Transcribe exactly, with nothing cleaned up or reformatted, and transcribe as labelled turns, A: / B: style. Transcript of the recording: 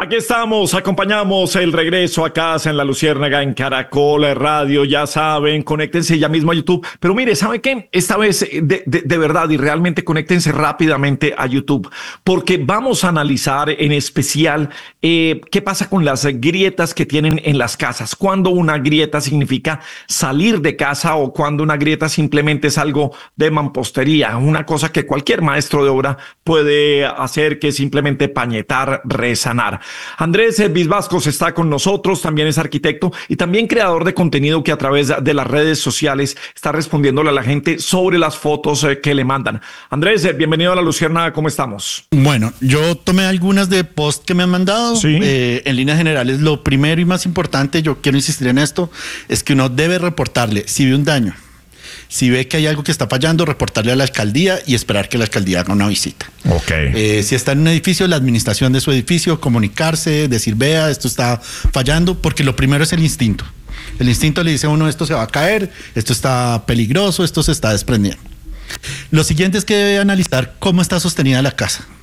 A: Aquí estamos, acompañamos el regreso a casa en La Luciérnaga, en Caracol Radio, ya saben, conéctense ya mismo a YouTube. Pero mire, ¿sabe qué? Esta vez de, de, de verdad y realmente conéctense rápidamente a YouTube, porque vamos a analizar en especial eh, qué pasa con las grietas que tienen en las casas. Cuando una grieta significa salir de casa o cuando una grieta simplemente es algo de mampostería, una cosa que cualquier maestro de obra puede hacer, que es simplemente pañetar, resanar. Andrés Visvascos está con nosotros, también es arquitecto y también creador de contenido que a través de las redes sociales está respondiéndole a la gente sobre las fotos que le mandan. Andrés, bienvenido a La Luciérnaga, ¿cómo estamos?
B: Bueno, yo tomé algunas de post que me han mandado.
A: Sí.
B: Eh, en líneas generales, lo primero y más importante, yo quiero insistir en esto, es que uno debe reportarle si ve un daño. Si ve que hay algo que está fallando, reportarle a la alcaldía y esperar que la alcaldía haga una visita.
A: Ok.
B: Eh, si está en un edificio, la administración de su edificio, comunicarse, decir, vea, esto está fallando, porque lo primero es el instinto. El instinto le dice a uno, esto se va a caer, esto está peligroso, esto se está desprendiendo. Lo siguiente es que debe analizar cómo está sostenida la casa.